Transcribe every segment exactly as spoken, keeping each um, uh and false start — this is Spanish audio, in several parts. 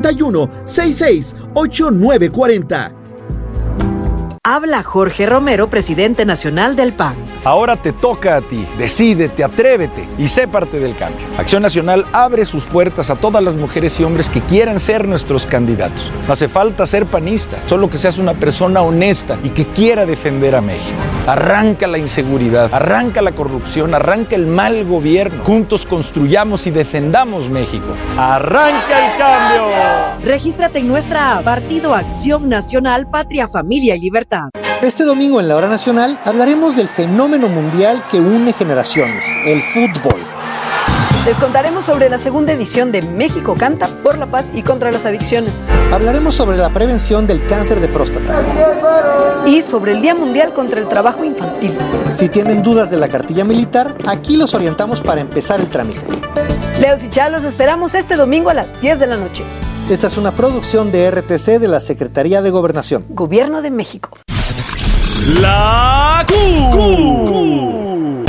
y uno, sesenta y seis, ochenta y nueve cuarenta. Habla Jorge Romero, presidente nacional del P A N. Ahora te toca a ti. Decídete, atrévete y sé parte del cambio. Acción Nacional abre sus puertas a todas las mujeres y hombres que quieran ser nuestros candidatos. No hace falta ser panista, solo que seas una persona honesta y que quiera defender a México. Arranca la inseguridad, arranca la corrupción, arranca el mal gobierno. Juntos construyamos y defendamos México. ¡Arranca el cambio! Regístrate en nuestra app Partido Acción Nacional, Patria, Familia y Libertad. Este domingo en la Hora Nacional hablaremos del fenómeno mundial que une generaciones, el fútbol. Les contaremos sobre la segunda edición de México Canta por la paz y contra las adicciones. Hablaremos sobre la prevención del cáncer de próstata. Y sobre el Día Mundial contra el Trabajo Infantil. Si tienen dudas de la cartilla militar, aquí los orientamos para empezar el trámite. Leos y Chá, los esperamos este domingo a las diez de la noche. Esta es una producción de R T C de la Secretaría de Gobernación. Gobierno de México. La Q.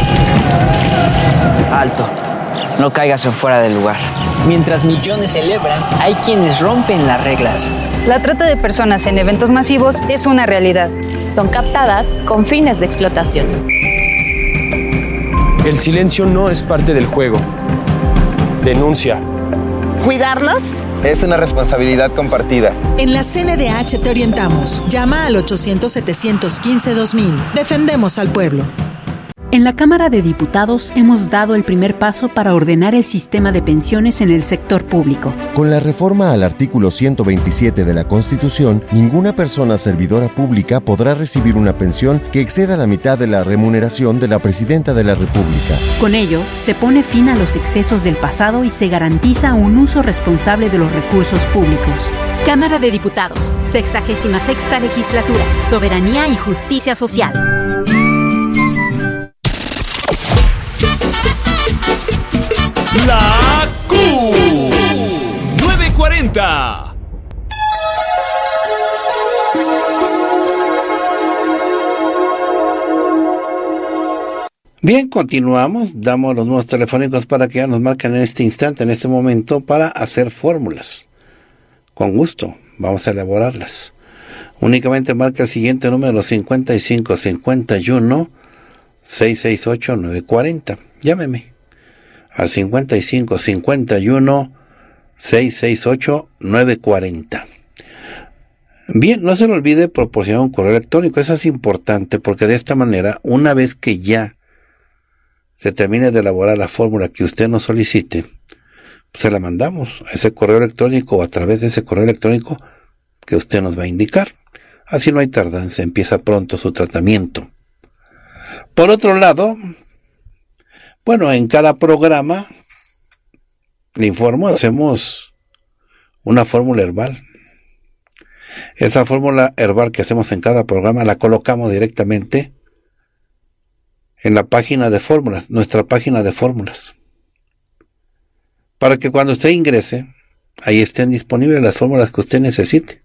Alto. No caigas en fuera del lugar. Mientras millones celebran, hay quienes rompen las reglas. La trata de personas en eventos masivos es una realidad. Son captadas con fines de explotación. El silencio no es parte del juego. Denuncia. ¿Cuidarlos? Es una responsabilidad compartida. En la C N D H te orientamos. Llama al ochocientos, setecientos quince, dos mil. Defendemos al pueblo. En la Cámara de Diputados hemos dado el primer paso para ordenar el sistema de pensiones en el sector público. Con la reforma al artículo ciento veintisiete de la Constitución, ninguna persona servidora pública podrá recibir una pensión que exceda la mitad de la remuneración de la Presidenta de la República. Con ello, se pone fin a los excesos del pasado y se garantiza un uso responsable de los recursos públicos. Cámara de Diputados, sexagésima sexta legislatura, Soberanía y Justicia Social. La Q. nueve cuarenta. Bien, continuamos. Damos los números telefónicos para que ya nos marquen en este instante, en este momento, para hacer fórmulas. Con gusto, vamos a elaborarlas. Únicamente marca el siguiente número: cincuenta y cinco, cincuenta y uno, seiscientos sesenta y ocho, novecientos cuarenta. Llámeme al cincuenta y cinco, cincuenta y uno, seiscientos sesenta y ocho, novecientos cuarenta. Bien, no se le olvide proporcionar un correo electrónico. Eso es importante porque de esta manera, una vez que ya se termine de elaborar la fórmula que usted nos solicite, pues se la mandamos a ese correo electrónico o a través de ese correo electrónico que usted nos va a indicar. Así no hay tardanza, empieza pronto su tratamiento. Por otro lado, bueno, en cada programa, le informo, hacemos una fórmula herbal. Esa fórmula herbal que hacemos en cada programa la colocamos directamente en la página de fórmulas, nuestra página de fórmulas, para que cuando usted ingrese, ahí estén disponibles las fórmulas que usted necesite.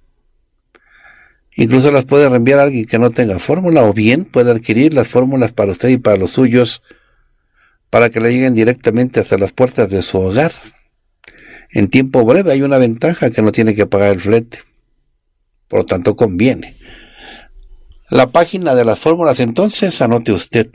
Incluso las puede reenviar a alguien que no tenga fórmula, o bien puede adquirir las fórmulas para usted y para los suyos, para que le lleguen directamente hasta las puertas de su hogar. En tiempo breve. Hay una ventaja, que no tiene que pagar el flete. Por lo tanto, conviene. La página de las fórmulas, entonces, anote usted.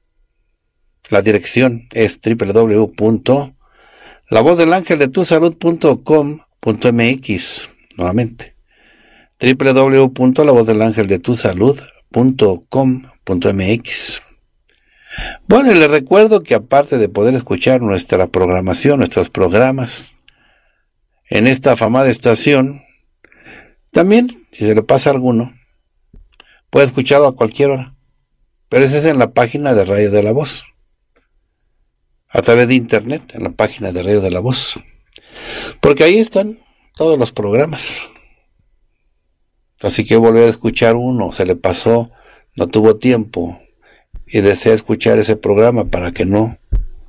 La dirección es doble u doble u doble u punto la voz del ángel de tu salud punto com punto m x. Nuevamente. doble u doble u doble u punto la voz del ángel de tu salud punto com punto m x. Bueno, y les recuerdo que aparte de poder escuchar nuestra programación, nuestros programas en esta afamada estación, también, si se le pasa alguno, puede escucharlo a cualquier hora. Pero ese es en la página de Radio de la Voz, a través de internet, en la página de Radio de la Voz, porque ahí están todos los programas. Así que volver a escuchar uno, se le pasó, no tuvo tiempo y desea escuchar ese programa para que no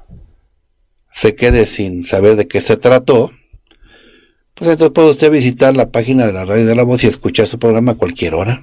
se quede sin saber de qué se trató, pues entonces puede usted visitar la página de la Radio de la Voz y escuchar su programa a cualquier hora.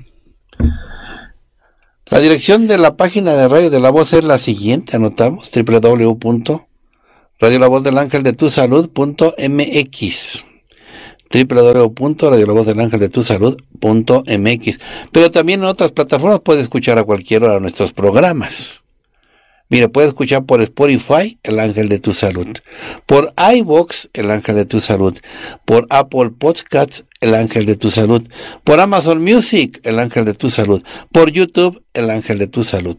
La dirección de la página de Radio de la Voz es la siguiente, anotamos, doble u doble u doble u punto radio la voz del ángel de tu salud punto m x, doble u doble u doble u punto radio la voz del ángel de tu salud punto m x. Pero también en otras plataformas puede escuchar a cualquier hora nuestros programas. Mire, puede escuchar por Spotify, El Ángel de tu Salud. Por iVoox, El Ángel de tu Salud. Por Apple Podcasts, El Ángel de tu Salud. Por Amazon Music, El Ángel de tu Salud. Por YouTube, El Ángel de tu Salud.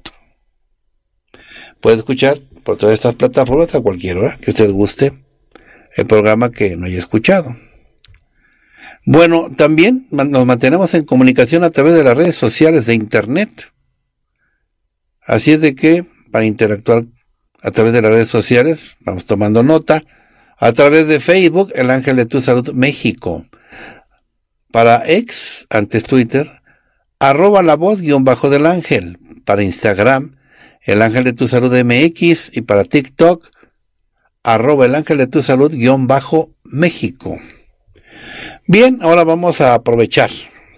Puede escuchar por todas estas plataformas a cualquier hora que usted guste el programa que no haya escuchado. Bueno, también nos mantenemos en comunicación a través de las redes sociales de Internet. Así es de que para interactuar a través de las redes sociales, vamos tomando nota, a través de Facebook, El Ángel de tu Salud México, para X, antes Twitter, arroba la voz guión bajo del ángel, para Instagram, El Ángel de tu Salud M X, y para TikTok, arroba El Ángel de tu Salud guión bajo México. Bien, ahora vamos a aprovechar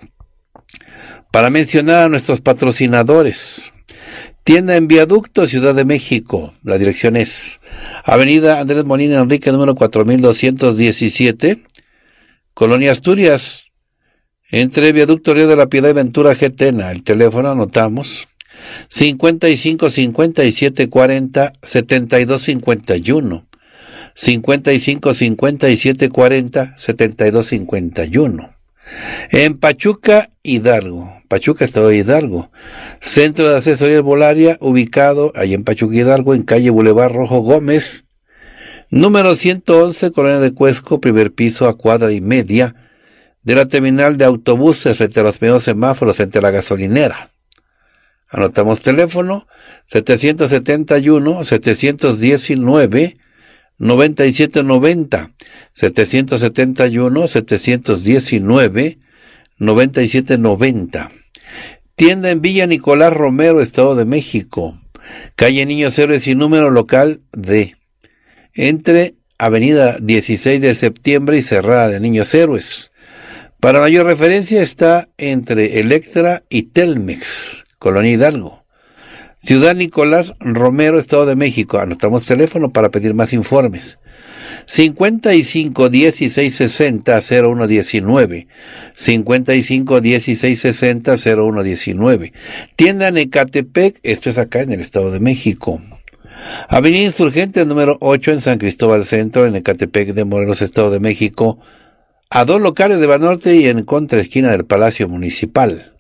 para mencionar a nuestros patrocinadores. Tienda en Viaducto, Ciudad de México. La dirección es Avenida Andrés Molina Enrique, número cuatro mil doscientos diecisiete, Colonia Asturias, entre Viaducto Río de la Piedad y Ventura Getena. El teléfono anotamos cincuenta y cinco cincuenta y siete cuarenta setenta y dos cincuenta y uno. cincuenta y cinco cincuenta y siete cuarenta setenta y dos cincuenta y uno. En Pachuca, Hidalgo, Pachuca, Estado de Hidalgo, Centro de Asesoría Herbolaria, ubicado ahí en Pachuca, Hidalgo, en calle Boulevard Rojo Gómez, número ciento once, Colonia de Cuesco, primer piso, a cuadra y media de la terminal de autobuses, frente a los primeros semáforos, frente a la gasolinera. Anotamos teléfono setecientos setenta y uno, setecientos diecinueve, noventa y siete noventa, setecientos setenta y uno, setecientos diecinueve, noventa y siete noventa. Tienda en Villa Nicolás Romero, Estado de México, calle Niños Héroes y número local D, entre avenida dieciséis de septiembre y Cerrada de Niños Héroes. Para mayor referencia está entre Electra y Telmex, Colonia Hidalgo. Ciudad Nicolás Romero, Estado de México. Anotamos teléfono para pedir más informes. cincuenta y cinco dieciséis sesenta cero uno diecinueve. cincuenta y cinco dieciséis sesenta cero uno diecinueve. Tienda en Ecatepec, esto es acá en el Estado de México. Avenida Insurgente número ocho en San Cristóbal Centro, en Ecatepec de Morelos, Estado de México, a dos locales de Banorte y en contraesquina del Palacio Municipal.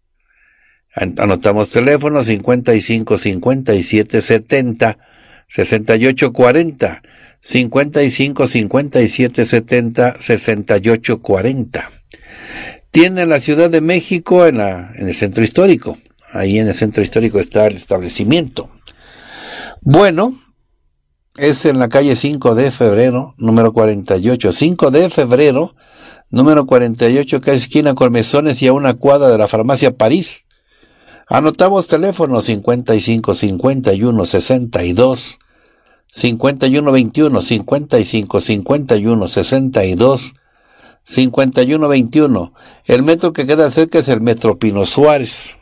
Anotamos teléfono cincuenta y cinco cincuenta y siete setenta sesenta y ocho cuarenta, cincuenta y cinco cincuenta y siete setenta sesenta y ocho cuarenta. Tienda en la Ciudad de México, en la en el centro histórico. Ahí en el centro histórico está el establecimiento. Bueno, es en la calle cinco de febrero, número cuarenta y ocho. cinco de febrero, número cuarenta y ocho, casi esquina con Mesones y a una cuadra de la farmacia París. Anotamos teléfono cincuenta y cinco cincuenta y uno sesenta y dos, cincuenta y uno veintiuno, cincuenta y cinco cincuenta y uno sesenta y dos, cincuenta y uno veintiuno. El metro que queda cerca es el Metro Pino Suárez.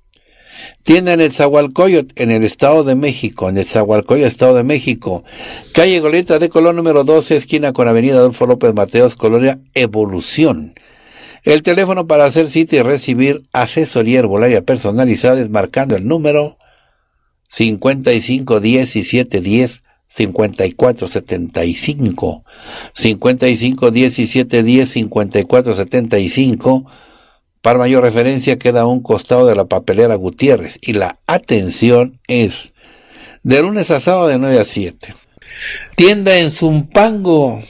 Tienda en Netzahualcóyotl, en el Estado de México, en Netzahualcóyotl, Estado de México, calle Goleta de Colón número doce, esquina con avenida Adolfo López Mateos, Colonia Evolución. El teléfono para hacer cita y recibir asesoría herbolaria personalizada es marcando el número cincuenta y cinco diecisiete diez cincuenta y cuatro setenta y cinco, cincuenta y cinco diecisiete diez cincuenta y cuatro setenta y cinco. Para mayor referencia queda a un costado de la papelera Gutiérrez y la atención es de lunes a sábado de nueve a siete. Tienda en Zumpango,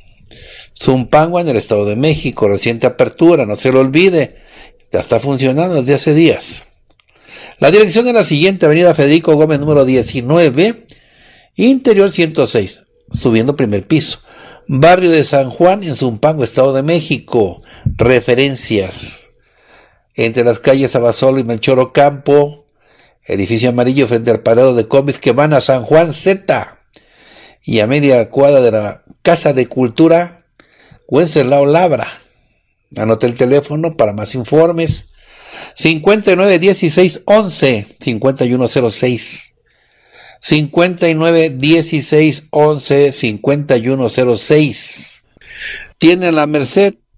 Zumpango en el Estado de México, reciente apertura, no se lo olvide, ya está funcionando desde hace días. La dirección es la siguiente: avenida Federico Gómez número diecinueve, interior ciento seis, subiendo primer piso. Barrio de San Juan en Zumpango, Estado de México. Referencias: entre las calles Abasolo y Melchor Ocampo, edificio amarillo frente al parado de combis que van a San Juan Z, y a media cuadra de la Casa de Cultura Wenceslao Labra. Anote el teléfono para más informes: cincuenta y nueve dieciséis once cincuenta y uno cero seis, cincuenta y nueve dieciséis once cincuenta y uno cero seis. Tiene La Merced,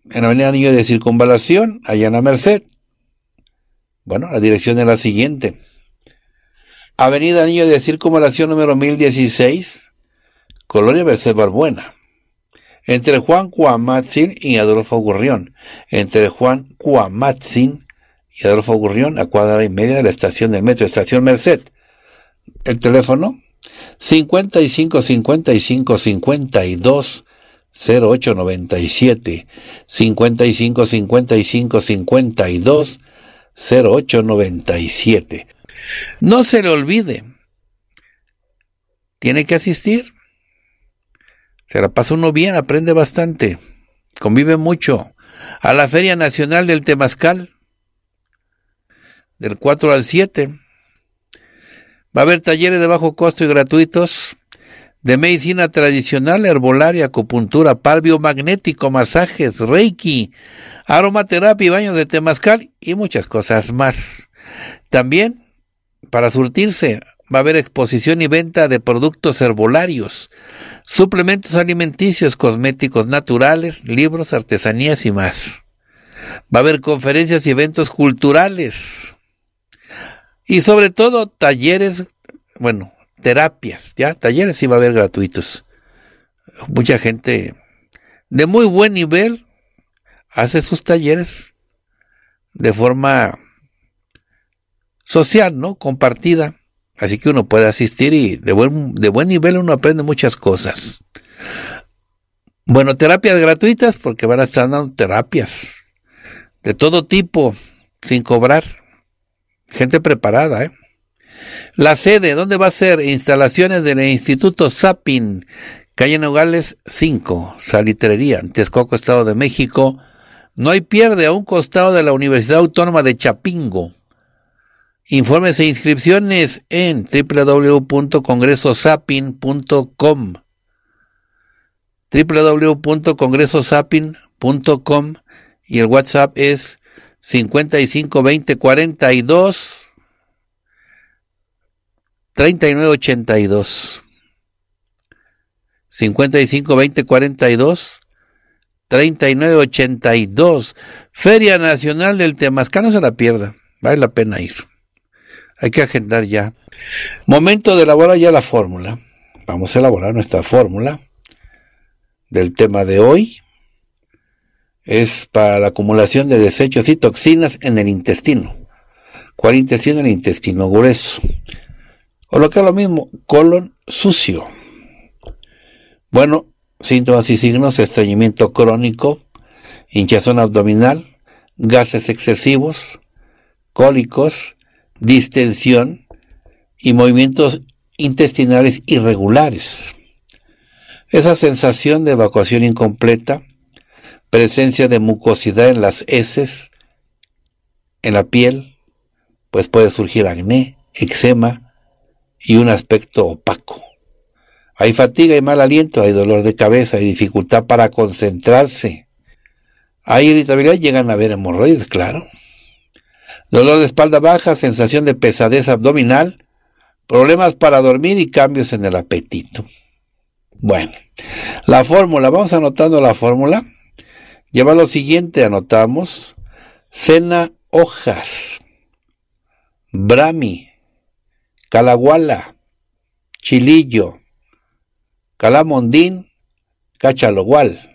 en la avenida Anillo de Circunvalación, allá en la Merced. Bueno, la dirección es la siguiente. Avenida Anillo de Circunvalación número mil dieciséis, Colonia Merced Balbuena. Entre Juan Cuamatzin y Adolfo Gurrión. Entre Juan Cuamatzin y Adolfo Gurrión, a cuadra y media de la estación del metro, estación Merced. El teléfono cincuenta y cinco cincuenta y cinco cincuenta y dos cero ocho noventa y siete, cincuenta y cinco cincuenta y cinco cincuenta y dos cero ocho noventa y siete. No se le olvide, tiene que asistir. Se la pasa uno bien, aprende bastante, convive mucho. A la Feria Nacional del Temazcal, del cuatro al siete. Va a haber talleres de bajo costo y gratuitos de medicina tradicional, herbolaria, acupuntura, par biomagnético, masajes, reiki, aromaterapia y baños de temazcal y muchas cosas más. También, para surtirse, va a haber exposición y venta de productos herbolarios, suplementos alimenticios, cosméticos naturales, libros, artesanías y más. Va a haber conferencias y eventos culturales. Y sobre todo, talleres, bueno, terapias, ¿ya? Talleres sí va a haber gratuitos. Mucha gente de muy buen nivel hace sus talleres de forma social, ¿no? Compartida. Así que uno puede asistir y de buen, de buen nivel uno aprende muchas cosas. Bueno, terapias gratuitas porque van a estar dando terapias de todo tipo, sin cobrar. Gente preparada, ¿eh? La sede, ¿dónde va a ser? Instalaciones del Instituto Sapin, calle Nogales cinco, Salitrería, en Texcoco, Estado de México. No hay pierde, a un costado de la Universidad Autónoma de Chapingo. Informes e inscripciones en doble u doble u doble u punto congreso sapin punto com, doble u doble u doble u punto congreso sapin punto com, y el WhatsApp es cincuenta y cinco veinte cuarenta y dos treinta y nueve ochenta y dos. cincuenta y cinco veinte cuarenta y dos treinta y nueve ochenta y dos. Feria Nacional del Temazcal, no se la pierda, vale la pena ir. Hay que agendar ya. Momento de elaborar ya la fórmula. Vamos a elaborar nuestra fórmula del tema de hoy. Es para la acumulación de desechos y toxinas en el intestino. ¿Cuál intestino? El intestino grueso. O lo que es lo mismo, colon sucio. Bueno, síntomas y signos: estreñimiento crónico, hinchazón abdominal, gases excesivos, cólicos, distensión y movimientos intestinales irregulares. Esa sensación de evacuación incompleta, presencia de mucosidad en las heces, en la piel, pues puede surgir acné, eczema y un aspecto opaco. Hay fatiga y mal aliento, hay dolor de cabeza, hay dificultad para concentrarse, hay irritabilidad, llegan a haber hemorroides, claro. Dolor de espalda baja, sensación de pesadez abdominal, problemas para dormir y cambios en el apetito. Bueno, la fórmula, vamos anotando la fórmula. Lleva lo siguiente, anotamos: cena hojas, brami, calaguala, chilillo, calamondín, cachalogual.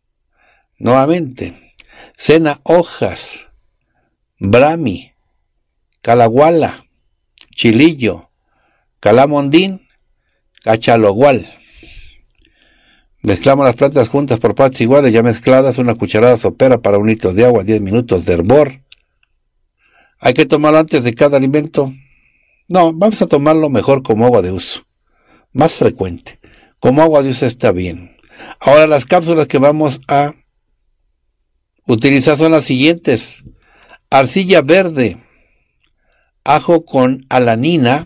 Nuevamente, cena hojas, brami, calaguala, chilillo, calamondín, cachalogual. Mezclamos las plantas juntas por partes iguales, ya mezcladas, una cucharada sopera para un litro de agua, diez minutos de hervor. ¿Hay que tomarlo antes de cada alimento? No, vamos a tomarlo mejor como agua de uso, más frecuente. Como agua de uso está bien. Ahora las cápsulas que vamos a utilizar son las siguientes: arcilla verde, ajo con alanina,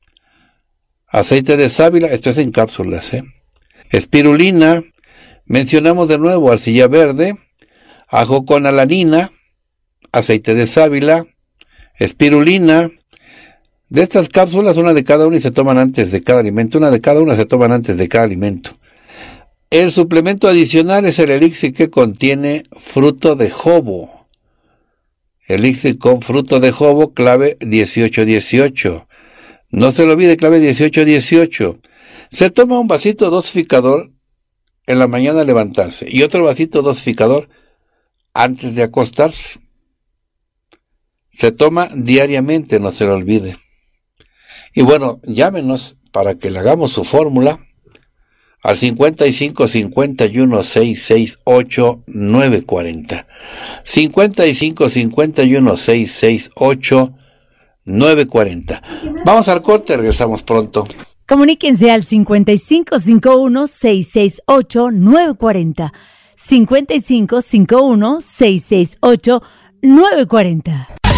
aceite de sábila, esto es en cápsulas, ¿eh? Espirulina, mencionamos de nuevo arcilla verde, ajo con alanina, aceite de sábila, espirulina. De estas cápsulas, una de cada una y se toman antes de cada alimento, una de cada una se toman antes de cada alimento. El suplemento adicional es el elixir que contiene fruto de jobo. Elixir con fruto de jobo, clave dieciocho dieciocho. No se lo olvide, clave dieciocho dieciocho. Se toma un vasito dosificador en la mañana al levantarse y otro vasito dosificador antes de acostarse. Se toma diariamente, no se lo olvide. Y bueno, llámenos para que le hagamos su fórmula al cincuenta y cinco cincuenta y uno seiscientos sesenta y ocho novecientos cuarenta. cincuenta y cinco cincuenta y uno seiscientos sesenta y ocho novecientos cuarenta. Vamos al corte, regresamos pronto. Comuníquense al cincuenta y cinco cincuenta y uno seiscientos sesenta y ocho novecientos cuarenta. cincuenta y cinco cincuenta y uno seiscientos sesenta y ocho novecientos cuarenta.